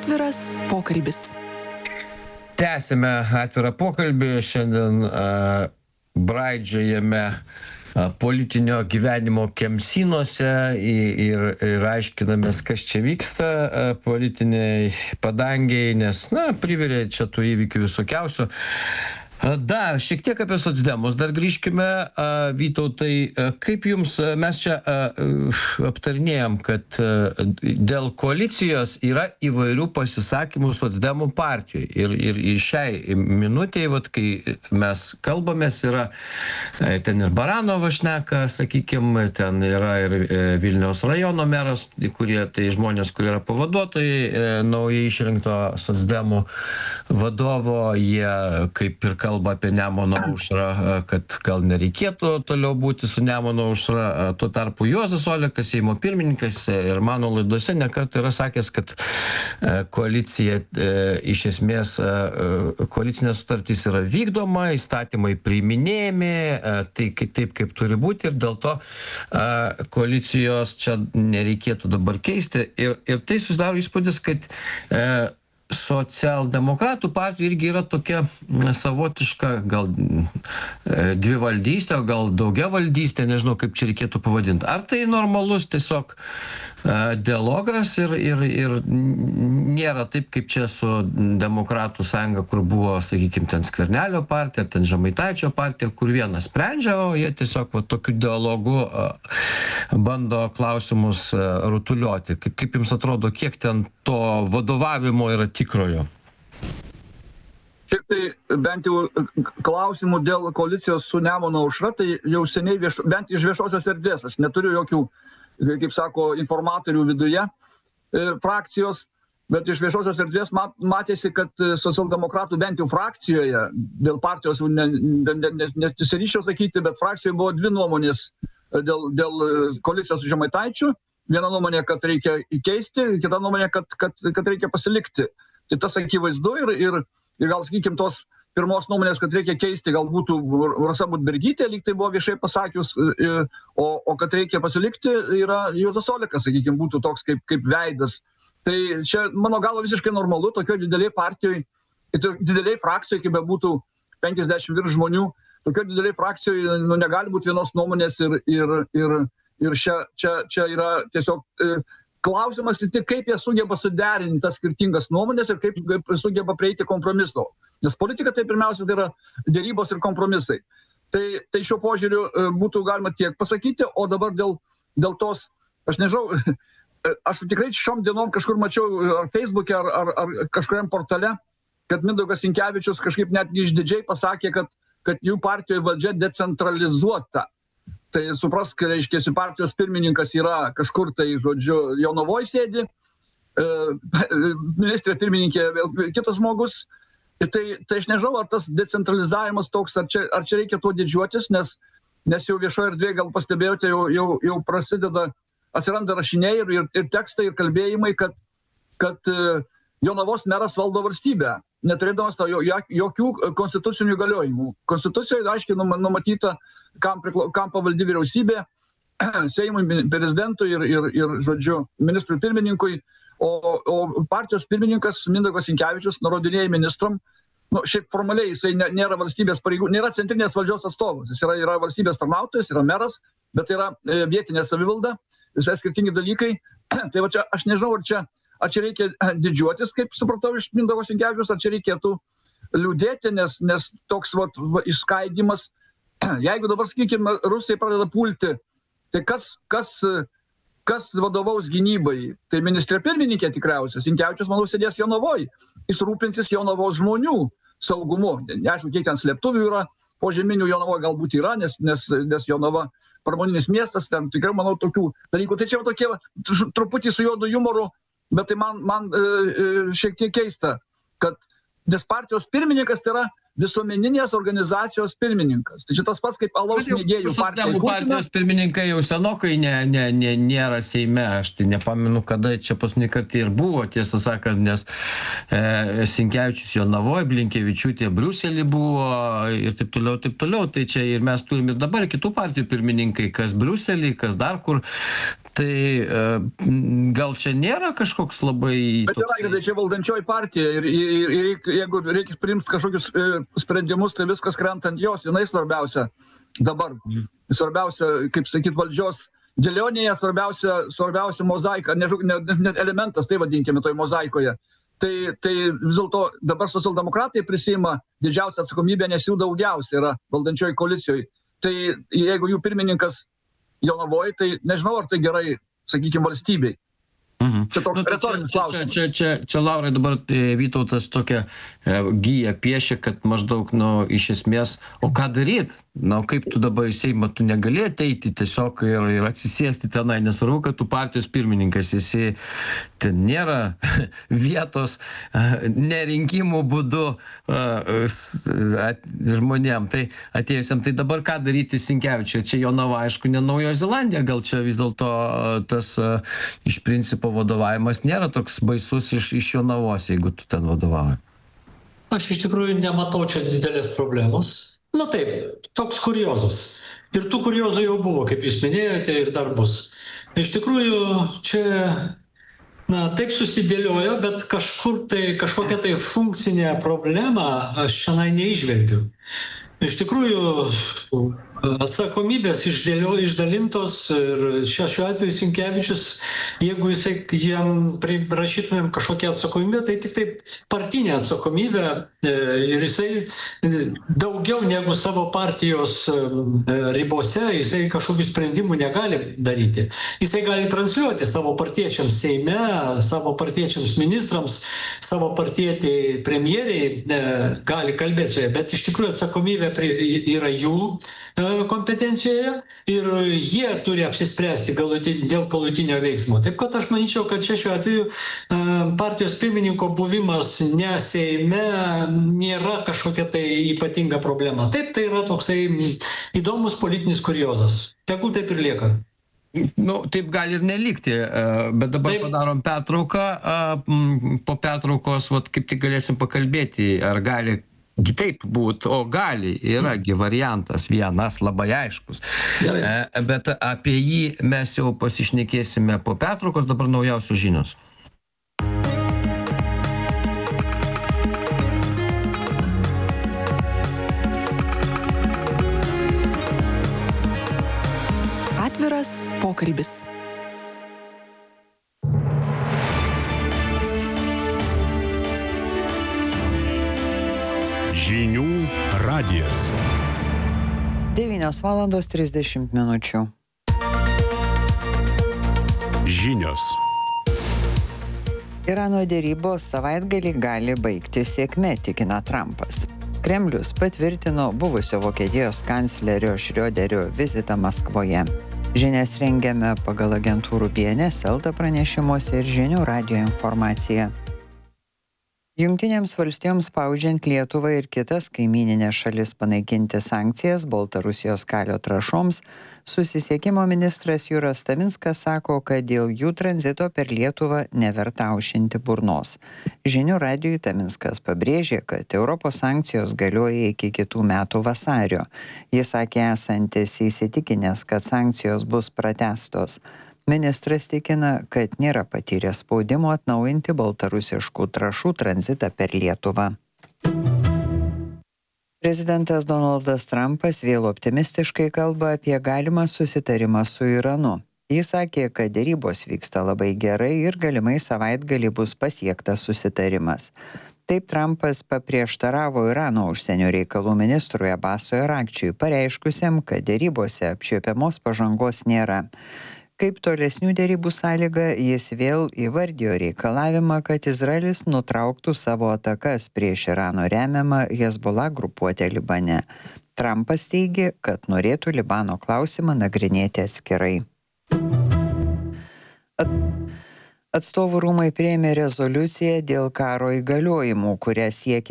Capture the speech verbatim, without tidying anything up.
Atviras pokalbis. Tęsime atvirą pokalbį. Šiandien uh, braidžiojame uh, politinio gyvenimo kemsynuose ir, ir aiškinamės, kas čia vyksta uh, politiniai padangiai, nes, na, privirė čia tų įvykių visokiausių. Dar šiek tiek apie socdemus, dar grįžkime, Vytautai, kaip jums, mes čia aptarinėjom, kad dėl koalicijos yra įvairių pasisakymų socdemų partijai ir, ir, ir šiai minutėje, vat, kai mes kalbamės, yra ten ir Baranovas šneka, sakykime, ten yra ir Vilniaus rajono meras, kurie tai žmonės, kurie yra pavaduotojai naujai išrinkto socdemų vadovo, jie kaip ir kalba apie Nemuno aušrą, kad gal nereikėtų toliau būti su Nemuno aušra. Tuo tarpu Juozas Olekas, Seimo pirmininkas, ir mano laidose nekart yra sakęs, kad koalicija iš esmės, koalicinė sutartis yra vykdoma, įstatymai priiminėjami, tai taip kaip turi būti ir dėl to koalicijos čia nereikėtų dabar keisti. Ir, ir tai susidaro įspūdis, kad socialdemokratų partija irgi yra tokia savotiška gal dvivaldystė, gal daugiavaldystė, nežinau kaip čia reikėtų pavadinti. Ar tai normalus tiesiog dialogas ir, ir, ir nėra taip, kaip čia su Demokratų sąjunga, kur buvo, sakykime, ten Skvernelio partija, ten Žemaitaičio partija, kur vienas sprendžia, o jie tiesiog va, tokiu dialogu bando klausimus rutuliuoti. Kaip, kaip jums atrodo, kiek ten to vadovavimo yra tikrojo? Šiaip tai bent jau klausimų dėl koalicijos su Nemuno aušra, tai jau seniai vieš, bent iš viešosios erdvės, aš neturiu jokių, kaip sako, informatorių viduje e, frakcijos, bet iš viešosios erdvės mat, matėsi, kad socialdemokratų bent jau frakcijoje, dėl partijos nesiryščiau sakyti, bet frakcijoje buvo dvi nuomonės dėl, dėl koalicijos su Žemaitaičiu. Viena nuomonė, kad reikia įkeisti, kita nuomonė, kad, kad, kad reikia pasilikti. Tai tas akivaizdu ir, ir, ir gal, sakykime, tos pirmos nuomonės, kad reikia keisti, gal būtų Rasa Budbergytė, lyg tai buvo viešai pasakius, o, o kad reikia pasilikti, yra Juozas Olekas, sakykime, būtų toks kaip, kaip veidas. Tai čia, mano galva, visiškai normalu, tokioje didelėje partijoje, didelėje frakcijoje, kaip būtų penkiasdešimt virš žmonių, tokioje didelėje frakcijoje nu, negali būti vienos nuomonės ir, ir, ir, ir čia, čia, čia yra tiesiog e, klausimas, tik kaip jie sugeba suderinti tas skirtingas nuomonės ir kaip, kaip sugeba prieiti kompromiso. Nes politika tai pirmiausia tai yra dėrybos ir kompromisai. Tai, tai šiuo požiūriu būtų galima tiek pasakyti, o dabar dėl, dėl tos, aš nežinau, aš tikrai šiom dienom kažkur mačiau ar Facebook'e, ar, ar, ar kažkuriam portale, kad Mindaugas Sinkevičius kažkaip netgi išdidžiai pasakė, kad, kad jų partijoje valdžia decentralizuota. Tai suprask, reiškia, partijos pirmininkas yra kažkur tai, žodžiu, Jonavoj sėdi, ministrė pirmininkė vėl kitas žmogus. Tai, tai aš nežinau, ar tas decentralizavimas toks, ar čia, ar čia reikia tuo didžiuotis, nes, nes jau viešoje erdvėje, gal pastebėjote, jau, jau, jau prasideda, atsiranda rašiniai ir, ir, ir tekstai, ir kalbėjimai, kad, kad Jonavos meras valdo valstybę, neturėdamas to jokių konstitucinių įgaliojimų. Konstitucijoje aiškiai numatyta, kam, prikla, kam pavaldi vyriausybė, Seimui, prezidentui ir, ir, ir, žodžiu, ministrui pirmininkui. O, o partijos pirmininkas Mindaugas Sinkevičius nurodinėja ministram, nu, šiaip formaliai jisai ne, nėra valstybės pareigų, nėra centrinės valdžios atstovas, jis yra, yra valstybės tarnautojas, yra meras, bet yra e, vietinė savivalda, visai skirtingi dalykai. Tai va čia, aš nežinau, ar čia, ar čia reikia didžiuotis, kaip supratau iš Mindaugo Sinkevičiaus, ar čia reikėtų liūdėti, nes, nes toks va, va, išskaidimas, jeigu dabar, sakykime, Rusai pradeda pulti, tai kas, kas kas vadovaus gynybai, tai ministrė pirmininkė tikriausiai. Sinkevičius, manau, sėdės Jonavoj. Jis rūpinsis Jonavos žmonių saugumu. Neaišku, kiek ten slėptuvių yra, požeminių Jonavoj galbūt yra, nes, nes, nes Jonava pramoninis miestas, ten tikrai, manau, tokių dalykų. Tai čia jau tokie truputį su juodu humoru, bet tai man, man e, šiek tiek keista, kad nes partijos pirmininkas tai yra visuomeninės organizacijos pirmininkas. Tai čia tas pats kaip alaus mėgėjų partija. Partijos pirmininkai jau senokai ne, ne, ne, nėra Seime. Aš tai nepamenu, kada čia paskutinį kartą ir buvo, tiesą sakant, nes e, Sinkevičius Jonavoj, Blinkevičiūtė Briuselį buvo ir taip toliau, taip toliau. Tai čia ir mes turime ir dabar kitų partijų pirmininkai, kas Briuselį, kas dar kur. Tai e, gal čia nėra kažkoks labai... Bet yra, kad čia valdančioji partija ir, ir, ir, ir jeigu reikia priimti kažkokius e, sprendimus, tai viskas krenta ant jos, jinai svarbiausia dabar. Svarbiausia, kaip sakyt, valdžios dėlionėje, svarbiausia, svarbiausia mozaika, ne, ne, ne elementas, tai vadinkime, toj mozaikoje. Tai, tai vis dėlto dabar socialdemokratai prisima didžiausią atsakomybę, nes jų daugiausia yra valdančioji koalicijoje. Tai jeigu jų pirmininkas Jonavoj, tai nežinau, ar tai gerai, sakykime, valstybei. Mhm. Čia toks Nu, tai retorinis čia, čia, klausimas. čia, čia, čia Laurai dabar e, Vytautas tokią e, giją piešia, kad maždaug, nu, iš esmės, o ką daryt? Na, kaip tu dabar į Seimą, tu negali ateiti tiesiog ir, ir atsisėsti tenai, nesvarbu, kad tu partijos pirmininkas, esi, ten nėra vietos e, nerinkimų būdu e, s- at, žmonėm, tai atėjusiam, tai dabar ką daryti Sinkevičiui? Čia Jonava, aišku, ne Naujoji Zelandija, gal čia vis dėlto e, tas e, iš principo vadovavimas nėra toks baisus iš, iš Jonavos, jeigu tu ten vadovauji. Aš iš tikrųjų nematau čia didelės problemos. Na taip, toks kuriozas. Ir tų kuriozų jau buvo, kaip jūs minėjote, ir dar bus. Iš tikrųjų, čia, na, taip susidėliojo, bet kažkur tai, kažkokią tai funkcinę problemą aš šiandien neįžvelgiu. Iš tikrųjų, atsakomybės išdėlio, išdalintos ir šia, šiuo atveju Sinkevičius, jeigu jisai, jam prirašytumėm kažkokią atsakomybę, tai tik tai partinė atsakomybė e, ir jisai e, daugiau negu savo partijos e, ribose, jisai kažkokių sprendimų negali daryti. Jisai gali transliuoti savo partiečiams Seime, savo partiečiams ministrams, savo partietį premjeriai e, gali kalbėti su jie, bet iš tikrųjų atsakomybė prie, yra jų e, kompetencijoje ir jie turi apsispręsti galutin, dėl galutinio veiksmo. Taip kad aš manyčiau, kad čia šiuo atveju e, partijos pirmininko buvimas ne Seime nėra kažkokia tai ypatinga problema. Taip, tai yra toksai įdomus politinis kuriozas. Tegul taip ir lieka. Nu, taip gali ir nelikti, e, bet dabar Taip. padarom pertrauką. e, m, Po pertraukos, vat, kaip tik galėsim pakalbėti, ar gali kitaip būt, o gali, yragi variantas vienas labai aiškus. Gerai. E, Bet apie jį mes jau pasišnekėsime po pertraukos, dabar naujausios žinios. Atviras pokalbis. Žinių radijas. devynios valandos trisdešimt minučių. Žinios. Irano dėrybos savaitgalį gali baigti sėkme, tikina Trumpas. Kremlius patvirtino buvusio Vokietijos kanclerio Šrioderio vizitą Maskvoje. Žinias rengiame pagal agentūrų B N S, Elta pranešimuose ir Žinių radijo informaciją. Jungtinėms valstijoms spaudžiant Lietuvą ir kitas kaimyninės šalis panaikinti sankcijas Baltarusijos kalio trąšoms, susisiekimo ministras Juras Taminskas sako, kad dėl jų tranzito per Lietuvą neverta aušinti burnos. Žinių radijui Taminskas pabrėžė, kad Europos sankcijos galioja iki kitų metų vasario. Jis sakė esantis įsitikinęs, kad sankcijos bus pratęstos. Ministras tikina, kad nėra patyręs spaudimo atnaujinti baltarusiškų trąšų tranzitą per Lietuvą. Prezidentas Donaldas Trumpas vėl optimistiškai kalba apie galimą susitarimą su Iranu. Jis sakė, kad dėrybos vyksta labai gerai ir galimai savaitgalį bus pasiektas susitarimas. Taip Trumpas paprieštaravo Irano užsienio reikalų ministrui Abasui Arakčiui, pareiškusiam, kad dėrybose apčiuopiamos pažangos nėra. Kaip tolesnių dėrybų sąlyga, jis vėl įvardijo reikalavimą, kad Izraelis nutrauktų savo atakas prieš Irano remiamą Hezbollah grupuotę Libane. Trumpas teigė, kad norėtų Libano klausimą nagrinėti atskirai. At... Atstovų rūmai priėmė rezoliuciją dėl karo įgaliojimų, kuria siekia